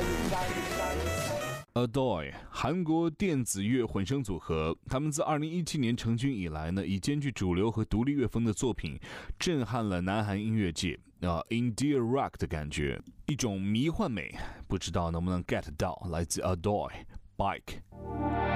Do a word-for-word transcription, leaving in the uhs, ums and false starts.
Adoy 韩国电子乐混声组合，他们自二零一七年成军以来呢，以兼具主流和独立乐风的作品，震撼了南韩音乐界啊、呃、，indie rock 的感觉，一种迷幻美，不知道能不能 get 到，来自 Adoy Bike。